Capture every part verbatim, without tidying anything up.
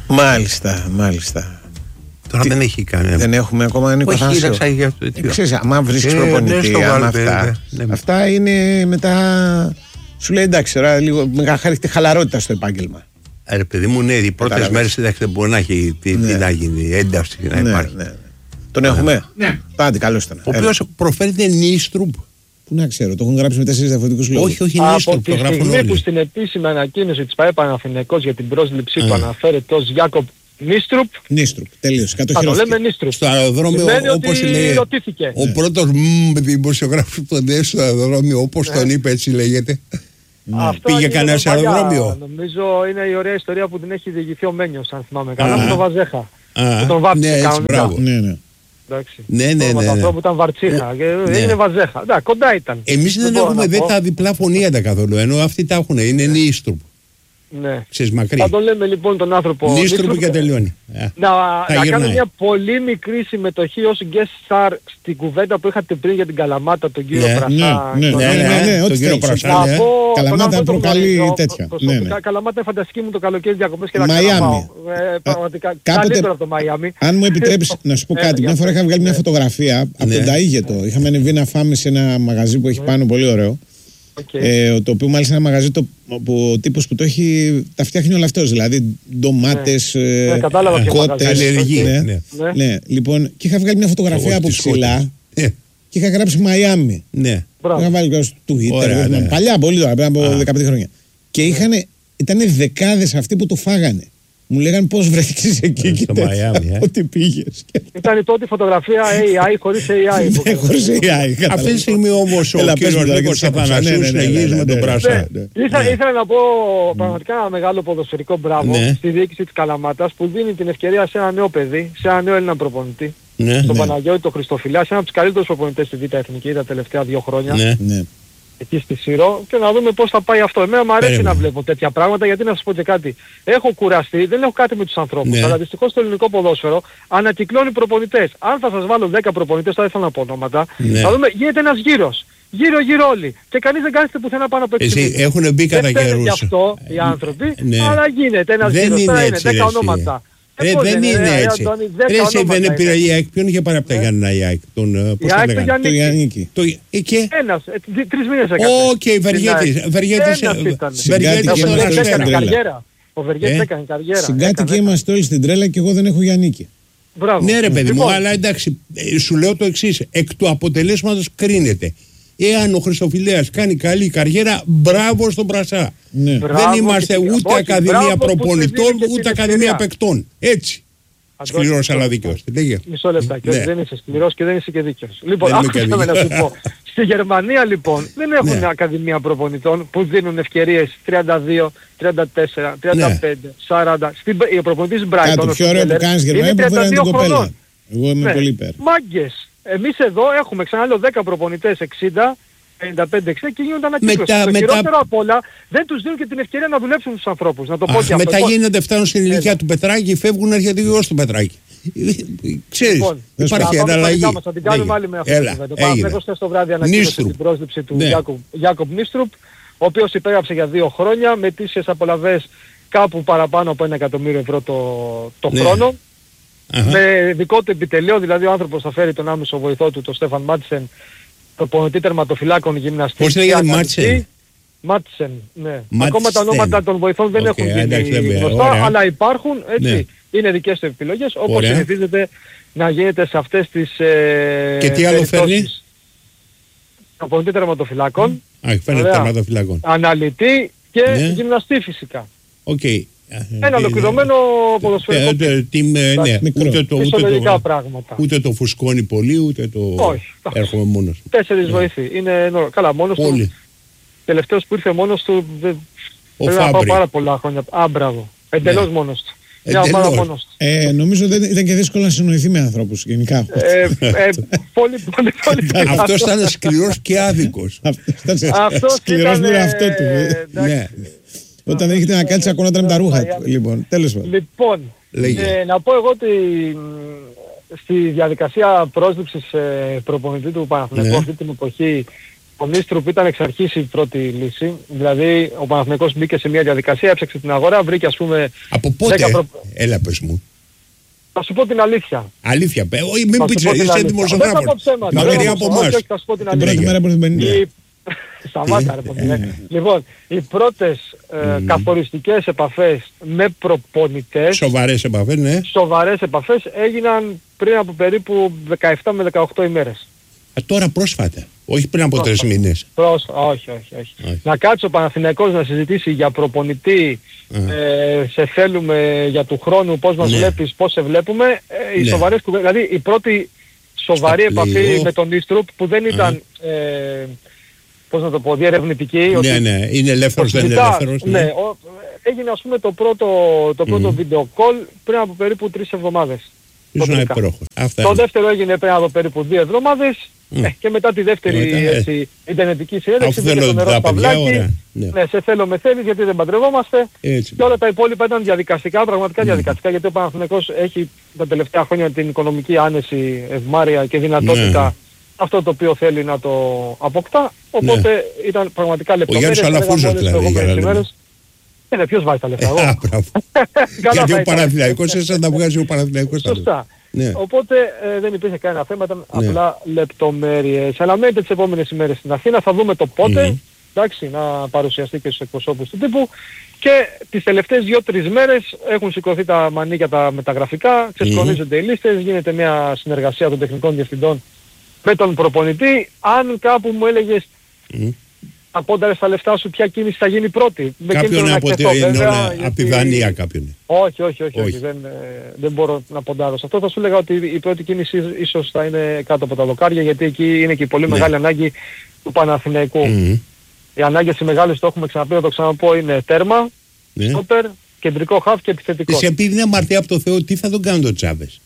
Μάλιστα, μάλιστα. Τώρα τι, δεν έχει κανένα. Δεν έχουμε ακόμα Νίκο Θανασίου. Όχι, για αυτό. Ε, ξέρεις, άμα βρίσκεις ε, προπονητή, ναι, άμα αυτά, ναι. αυτά είναι μετά. Σου λέει εντάξει, τώρα λίγο μεγαλύτερη χαλαρότητα στο επάγγελμα. Ρε παιδί μου, ναι, οι πρώτες μέρες δεν μπορεί να έχει τι, ναι. τι να γίνει, ένταση να ναι, υπάρχει. Ναι, ναι. Τον έχουμε. Ναι. Πάντε, καλώς ήταν. Ο οποίος προφέρεται Νίστρουπ. Πού να ξέρω, το έχουν γράψει με τέσσερις διαφορετικούς λόγους. Όχι, όχι, Νίστρουπ, το γράφουν όλοι. Από τη στιγμή που στην επίσημη ανακοίνωση της ΠΑΕ Παναθηναϊκός για την πρόσληψή του αναφέρεται ως Γιάκοπ Νίστρουπ. Νίστρουπ, τελείως. Θα το λέμε Νίστρουπ. Στο αεροδρόμιο, όπως λέει. Ο πρώτος δημοσιογράφος που τον στο αεροδρόμιο, όπως τον είπε, έτσι λέγεται. Πήγε κανένα σε αεροδρόμιο. Νομίζω είναι η ωραία ιστορία που την έχει διηγηθεί ο Μένιος, αν θυμάμαι καλά, με τον Βαζέχα. Τον βάφτισε κανονικά. Εντάξει. Ναι, ναι, ναι. Το ανθρώπου ήταν Βαρτσίχα και είναι Βαζέχα. Ναι, κοντά ήταν. Εμείς δεν έχουμε δει τα διπλά φωνήεντα καθόλου, ενώ αυτοί τα έχουν, είναι Νίστρουπ. Ναι. Ξέρεις, μακρύ. Θα τον λέμε λοιπόν τον άνθρωπο Νίστρουπ και τελειώνει. Να, να κάνω μια πολύ μικρή συμμετοχή ως guest star στην κουβέντα που είχατε πριν για την Καλαμάτα, τον κύριο Πρασά. Ναι, ναι, ναι, τον κύριο Πρασά. Καλαμάτα προκαλεί τέτοια. Καλαμάτα είναι φανταστική μου το καλοκαίρι διακοπές και να Μαϊάμι. Πραγματικά καλύτερο από το Μαϊάμι. Αν μου επιτρέπεις να σου πω κάτι, μια φορά είχα βγάλει μια φωτογραφία από τον Ταΐγετο. Είχαμε ανεβεί να φάμε σε ένα μαγαζί που έχει πάνω πολύ ωραίο. Okay. Ε, το οποίο μάλιστα είναι ένα μαγαζί το, που ο τύπος που το έχει τα φτιάχνει όλα αυτός, δηλαδή ντομάτες, ναι. ε, ναι, κότες, αλλεργή. Ναι, ναι. Ναι. Ναι. Λοιπόν, και είχα βγάλει μια φωτογραφία oh, από ψηλά yeah. και είχα γράψει Μαϊάμι. Ναι. Είχα βάλει στο Twitter, Ωραία, ναι. παλιά πολύ τώρα, πριν από δεκαπέντε χρόνια. Και είχαν, ήταν δεκάδες αυτοί που το φάγανε. Μου λέγανε πώς βρέθηκες εκεί και τέτοια, ότι πήγες. Ήταν η τότε φωτογραφία έι άι χωρίς έι άι. Ναι, χωρίς έι άι. Αυτή τη στιγμή όμως ο κύριος Νίκος Αθανασίου συνεχίζει με τον Πρασά. Ήθελα να πω πραγματικά ένα μεγάλο ποδοσφαιρικό μπράβο στη διοίκηση της Καλαμάτας που δίνει την ευκαιρία σε ένα νέο παιδί, σε ένα νέο Έλληνα προπονητή, στον Παναγιώτη τον Χριστοφιλιά, σε ένα από τους καλύτερους προπονητές στη Β' Εθνική τα τελευταία δύο χρόνια. Εκεί στη Σύρο και να δούμε πώς θα πάει αυτό. Εμένα μου αρέσει Πέραμε. να βλέπω τέτοια πράγματα γιατί να σας πω και κάτι. Έχω κουραστεί, δεν έχω κάτι με τους ανθρώπους, ναι. αλλά δυστυχώς το ελληνικό ποδόσφαιρο ανακυκλώνει προπονητές. Αν θα σας βάλω δέκα προπονητές, τώρα ήθελα να πω ονόματα, ναι. θα δούμε γίνεται ένας γύρος. Γύρω γύρω όλοι. Και κανείς δεν κάθεται πουθενά πάνω από έξι μήνες. Έχουν μπει κατά καιρούς. Δεν γι' αυτό οι άνθρωποι, ναι. αλλά γίνεται ένας δεν γύρος. Είναι τώρα έτσι, είναι δέκα ονόματα. Ε, ε, δεν είναι ε, έτσι. Ρε, δεν είναι πήρα η ΑΕΚ. Ποιον είχε πάρει από τα Γιάννηνα η ΑΕΚ. Τον, πώς το λέγανε. Το Γιάννικη. Ένας. Τρεις μήνες έκανε. Οκ, Βεργέτης. Βεργέτης έκανε καριέρα. Ο Βεργέτης έκανε καριέρα. Συγκάτοικοι είμαστε όλοι στην τρέλα και εγώ δεν έχω Γιάννικη. Ναι ρε παιδί μου, αλλά εντάξει, σου λέω το εξής. Εκ του αποτελέσματος κρίνεται. Εάν ο Χριστοφιλέας κάνει καλή καριέρα, μπράβο στον Πρασά. Ναι. Δεν είμαστε ούτε όχι, ακαδημία προπονητών, ούτε ακαδημία παικτών. Έτσι. Σκληρός αλλά δίκαιος. Μισό λεπτάκι, ναι. δεν είσαι σκληρός και δεν είσαι και δίκαιος. Λοιπόν, άκουσα να σου πω. Στη Γερμανία λοιπόν δεν έχουν ναι. ακαδημία προπονητών που δίνουν ευκαιρίες τριάντα δύο, τριάντα τέσσερα, τριάντα πέντε, ναι. σαράντα. Οι προπονητής Brighton. Κάτι πιο ωραίο που κάνεις Γερμανία που φέρανε την κοπέλα. Εγώ είμαι πολύ υπέρ. Μάγκες. Εμείς εδώ έχουμε ξαναλέω δέκα προπονητές εξήντα, πενήντα πέντε εξήντα και γίνονται ανακύκλωση. Το μετά... χειρότερο απ' όλα δεν τους δίνουν και την ευκαιρία να δουλέψουν τους ανθρώπους. Να το πω Αχ, και αυτό. Μετά γίνονται, φτάνουν στην ηλικία Έλα. του Πετράκη, φεύγουν έρχεται και εγώ στο Πετράκη. Ξέρεις, λοιπόν, υπάρχει ανταλλαγή. Θα την κάνουμε άλλη με αυτό. Πάμε χθες το βράδυ ανακοίνωσε την πρόσληψη του Γιάκοπ Νίστρουπ, ο οποίος υπέγραψε για δύο χρόνια με τις απολαβές κάπου παραπάνω από ένα εκατομμύριο ευρώ το χρόνο. Uh-huh. Με δικό του επιτελείο, δηλαδή ο άνθρωπος θα φέρει τον άμεσο βοηθό του, τον Στέφαν Μάτσεν, προπονητή τερματοφυλάκων γυμναστή. Πώς λέγεται Μάτσεν? Μάτσεν, ναι. Μάτσεν. Ακόμα τα ονόματα των βοηθών δεν okay, έχουν γίνει γνωστά, αλλά υπάρχουν, έτσι. Ναι. Είναι δικές του επιλογές, όπως συνηθίζεται να γίνεται σε αυτές τις ε, και τι άλλο φέρνει? Προπονητή τερματοφυλάκων. Α, φέρνει τερματοφυλάκων. Αναλυτή και ναι. γυμναστή φυσικά. Οκ. Okay. Ένα ολοκληρωμένο ποδοσφαιρικό ούτε το φουσκώνει πολύ, ούτε το έρχομαι μόνος. Τέσσερις βοηθοί. Είναι καλά μόνος του. Τελευταίος που ήρθε μόνος του πρέπει να πάω πάρα πολλά χρόνια. Α, μπράβο. Εντελώς μόνος του. Νομίζω ότι ήταν και δύσκολο να συνοηθεί με ανθρώπους γενικά. Πολύ, πολύ, πολύ. Αυτός ήταν σκληρός και άδικος. Σκληρός με αυτό του. Όταν έχετε να κάτσει ακονόταν με τα ρούχα του. Λοιπόν, τέλος πάντων. Λοιπόν, ε, να πω εγώ ότι στη διαδικασία πρόσληψης ε, προπονητή του Παναθηναϊκού ναι. αυτή την εποχή ο Νίστρουπ ήταν εξ αρχής η πρώτη λύση. Δηλαδή ο Παναθηναϊκός μπήκε σε μια διαδικασία, έψαξε την αγορά, βρήκε ας πούμε... Από πότε, προ... Έλα πες μου. Θα σου πω την αλήθεια. Αλήθεια, πέ. Όχι, μην πεις, είσαι δημοσιογράφος. Μακριά από εμάς. Θα σου πω την αλήθεια. Σταμάτα ρε παιδί. Λοιπόν, οι πρώτες ε, mm. καθοριστικές επαφές με προπονητές, σοβαρές επαφές, ναι. Σοβαρές επαφές έγιναν πριν από περίπου δεκαεπτά με δεκαοκτώ ημέρες. Α, τώρα πρόσφατα, όχι πριν από τρεις μήνες. Πρόσφατα, όχι, όχι, όχι, όχι. Να κάτσει ο Παναθηναϊκός να συζητήσει για προπονητή, mm. ε, σε θέλουμε για του χρόνου, πώς μας ναι. βλέπεις, πώς σε βλέπουμε. Ε, οι ναι. σοβαρές, δηλαδή η πρώτη σοβαρή Στα επαφή πλοίο. με τον Ίστρουπ που δεν ήταν... Mm. Ε, πώς να το πω, διερευνητική. Ναι, ότι ναι, είναι ελεύθερος, δεν είναι ελεύθερος. Ναι, ναι ο, έγινε ας πούμε το πρώτο, το πρώτο mm. video call πριν από περίπου τρεις εβδομάδες. Ήσουν υπέροχος. Το είναι. δεύτερο έγινε πριν από περίπου δύο εβδομάδες mm. ε, και μετά τη δεύτερη μετά, έτσι, ε. ιντερνετική συνέντευξη. Αφού θέλω τα παιδιά, ωραία. Ναι. ναι, σε θέλω με θέλεις γιατί δεν παντρευόμαστε. Έτσι. Και όλα τα υπόλοιπα ήταν διαδικαστικά, πραγματικά mm. διαδικαστικά, γιατί ο Παναθηναϊκός έχει τα τελευταία χρόνια την οικονομική άνεση, ευμάρεια και δυνατότητα. Mm. αυτό το οποίο θέλει να το αποκτά, οπότε ναι. ήταν πραγματικά λεπτομέρειες. Ο Γιάννης Αλαφούζος δηλαδή, για να λέμε. Ναι, ποιος βάζει τα λεφτά, εγώ. Γιατί ο Παναθηναϊκός εσάς να βγάζει ο Παναθηναϊκός. Σωστά. Ναι. Οπότε ε, δεν υπήρχε κανένα θέμα, ήταν ναι. απλά λεπτομέρειες. Αναμένετε τις επόμενες ημέρες στην Αθήνα, θα δούμε το πότε, mm. εντάξει, να παρουσιαστεί και στους εκπροσώπους του τύπου. Και τις τελευταίες δύο-τρεις μέρες έχουν σηκωθεί τα μανίκια τα μεταγραφικά, ξεσηκωνίζονται mm. οι λίστες, γίνεται μια συνεργασία των τεχνικών διευθυντών με τον προπονητή. Αν κάπου μου έλεγες mm. απόνταρες τα λεφτά σου ποια κίνηση θα γίνει πρώτη. Κάποιον από τη γιατί... Δανία κάποιον. Όχι, όχι, όχι, όχι. Δεν, ε, δεν μπορώ να ποντάρω σε αυτό. Θα σου έλεγα ότι η πρώτη κίνηση ίσως θα είναι κάτω από τα δοκάρια, γιατί εκεί είναι και η πολύ ναι. μεγάλη ανάγκη του Παναθηναϊκού. Mm. Οι ανάγκες οι μεγάλες, το έχουμε ξαναπεί, να το ξαναπώ, είναι τέρμα, ναι. στόπερ, κεντρικό χαφ και επιθετικό. Και επειδή είναι αμαρτία από το Θεό, τι θα τον κάνουν τον Τσάβες?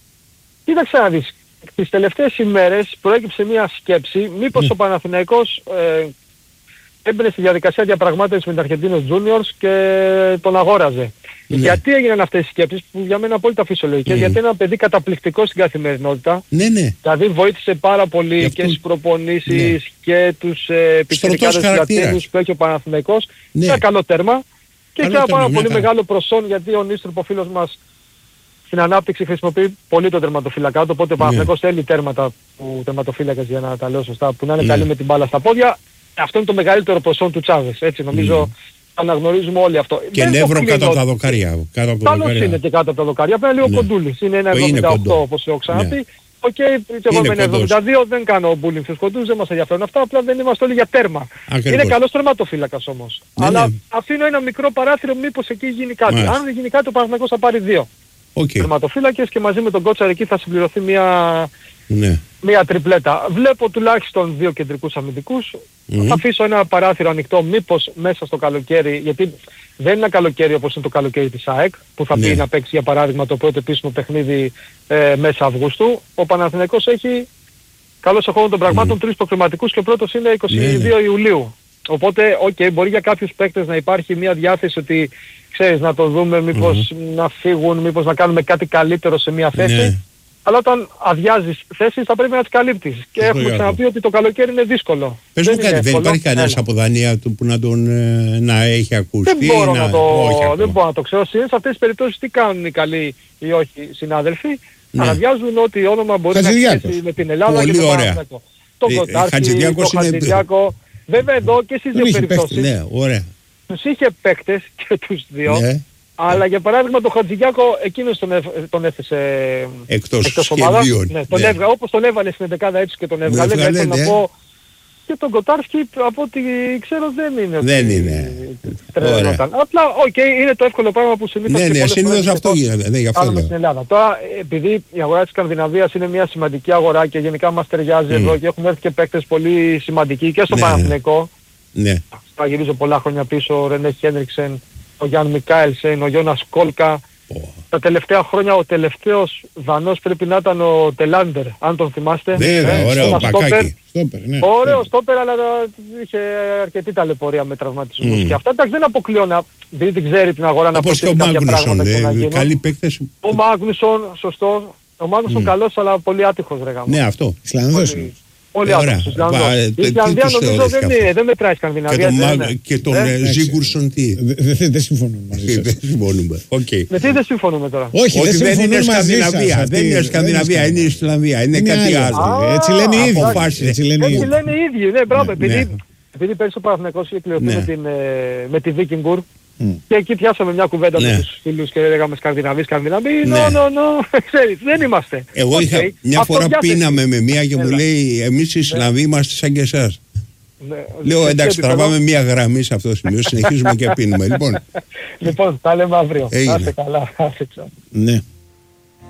Κοίταξε να δεις. Τις τελευταίες ημέρες προέκυψε μια σκέψη μήπως ναι. ο Παναθηναϊκός ε, έμπαινε στη διαδικασία διαπραγμάτευσης με την Αρχεντίνος Juniors και τον αγόραζε. Ναι. Γιατί έγιναν αυτές οι σκέψεις που για μένα απόλυτα φυσιολογικές, mm. γιατί είναι ένα παιδί καταπληκτικό στην καθημερινότητα. Ναι, ναι. Δηλαδή βοήθησε πάρα πολύ αυτό... και στις προπονήσεις ναι. και τους ε, επιθετικάδες διατήρους που έχει ο Παναθηναϊκός. Ναι. Ένα καλό τέρμα και έχει ένα πάρα πολύ μεγάλο προσόν, γιατί ο Νίστροπ, ο φίλος μας, στην ανάπτυξη χρησιμοποιεί πολύ τον τερματοφύλακα του, οπότε ο Παναθηναϊκός θέλει τέρματα που τερματοφύλακας, για να τα λέω σωστά, που να είναι yeah. καλή με την μπάλα στα πόδια. Αυτό είναι το μεγαλύτερο προσόν του Τσάβες, έτσι νομίζω. Mm. Αναγνωρίζουμε όλοι αυτό. Και νεύρο κάτω από τα δοκάρια. Καλώς είναι και κάτω από τα δοκάρια. Απλά λίγο ναι. κοντούλης. Είναι ένα εβδομήντα οκτώ όπως έχω ξαναπεί. Ναι. Οκ, okay, και εγώ είμαι εβδομήντα δύο, δεν κάνω μπούλινγκ στους κοντούς, δεν μας ενδιαφέρουν αυτά. Απλά δεν είμαστε όλοι για τέρμα. Ακριβώς. Είναι καλός τερματοφύλακας όμως. Ναι, αλλά ναι. αφήνω ένα μικρό παράθυρο μήπως εκεί γίνει κάτι. Μάλιστα. Αν δεν γίνει κάτι, ο Παναθηναϊκός θα πάρει δύο okay. τερματοφύλακες και μαζί με τον Κότσαρ εκεί θα συμπληρωθεί μια... Ναι. Μία τριπλέτα. Βλέπω τουλάχιστον δύο κεντρικούς αμυντικούς. Mm. Θα αφήσω ένα παράθυρο ανοιχτό μήπως μέσα στο καλοκαίρι, γιατί δεν είναι ένα καλοκαίρι όπως είναι το καλοκαίρι της ΑΕΚ, που θα ναι. πει να παίξει για παράδειγμα το πρώτο επίσημο παιχνίδι ε, μέσα Αυγούστου. Ο Παναθηναϊκός έχει καλώς εχόντων των πραγμάτων mm. τρεις προκριματικούς και ο πρώτος είναι είκοσι δύο ναι. Ιουλίου. Οπότε, οκ, okay, μπορεί για κάποιους παίκτες να υπάρχει μια διάθεση ότι, ξέρεις, να το δούμε, μήπως mm. να φύγουν, μήπως να κάνουμε κάτι καλύτερο σε μια θέση. Ναι. Αλλά όταν αδειάζεις θέσεις θα πρέπει να τις καλύπτεις. Και έχουμε ξαναπεί ότι το καλοκαίρι είναι δύσκολο. Πες μου κάτι, δεν υπάρχει κανένας από Δανία που να τον ε, να έχει ακουστεί? Δεν μπορώ να, να το, όχι, δεν μπορώ να το ξέρω. Σε αυτές τις περιπτώσεις τι κάνουν οι καλοί ή όχι συνάδελφοι? Ναι. Αναδιάζουν ότι όνομα μπορεί να σχέσει με την Ελλάδα. Πολύ και το ωραία. Τον Κοτάρσκι, τον Χατζηδιάκο. Βέβαια εδώ και στις δύο περιπτώσεις ναι, τους είχε παίκτες και τους δύο. Ναι. Αλλά για παράδειγμα τον Χατζηγιάκο εκείνος τον, έφ, τον έθεσε εκτός, εκτός ομάδας. Ναι, τον ναι. έβγα, όπως τον έβαλε στην δεκάδα έτσι και τον έβγαλε. Ναι, ναι, ναι. Να πω, και τον Κοτάρσκι από ό,τι ξέρω δεν είναι. Δεν είναι. Απλά οκ, okay, είναι το εύκολο πράγμα που συνήθως ναι, ναι, συνήθως αυτό γίνεται. Ναι, κάνουμε στην Ελλάδα. Τώρα επειδή η αγορά της Σκανδιναβίας είναι μια σημαντική αγορά και γενικά μας ταιριάζει mm. εδώ και έχουν έρθει και παίκτες πολύ σημαντικοί και στο ναι, Παναθηναϊκό. Ναι. Θα γυρίζω πολλά χρόνια πίσω, ο Ρενέ Χένριξεν, ο Γιάνν Μικάελσεν, ο Γιώνας Κόλκα. Oh. Τα τελευταία χρόνια ο τελευταίος Δανός πρέπει να ήταν ο Τελάντερ, αν τον θυμάστε. Ναι, ε, ωραίο μπακάκι. Ναι. Ωραίο στόπερ, αλλά είχε αρκετή ταλαιπωρία με τραυματισμούς. Mm. Και αυτά εντάξει δεν αποκλείω να δεν την ξέρει την αγορά να προτείνει κάποια πράγματα και να γίνουν. Καλή παίκτες. Ο Μάγνουσον, σωστό. Ο Μάγνουσον mm. καλός αλλά πολύ άτυχος ρε γάμο. Ναι, αυτό. Ισλανδός. Όλοι άτομοι στους Ισλανδούς. Η Ισλανδία νομίζω δεν μετράει Σκανδιναβία. Και τον Ζίγκουρσον τι. Δεν συμφωνούμε μαζί σας. Δεν συμφωνούμε. Με τι δεν συμφωνούμε τώρα. Όχι, δεν είναι Σκανδιναβία. Δεν είναι Σκανδιναβία, είναι η Ισλανδία. Είναι κάτι άλλο. Έτσι λένε οι ίδιοι. Έτσι λένε οι ίδιοι. Ναι, μπράβο. Επειδή πέρσι ο Παναθηναϊκός είχε κληρωθεί με τη Βίκινγκουρ. Mm. Και εκεί πιάσαμε μια κουβέντα ναι. με τους φίλους και λέγαμε Σκανδιναβοί, Σκανδιναβοί. Ναι, ναι, ναι, ξέρεις, δεν είμαστε. Εγώ okay. είχα μια αυτό φορά πίναμε με μία και Έλα. μου λέει εμείς οι Ισλανδοί είμαστε σαν και εσάς. Ναι. Λέω εντάξει, τραβάμε μία γραμμή σε αυτό το σημείο, συνεχίζουμε και πίνουμε. Λοιπόν, λοιπόν τα λέμε αύριο. Άστε καλά. Ναι.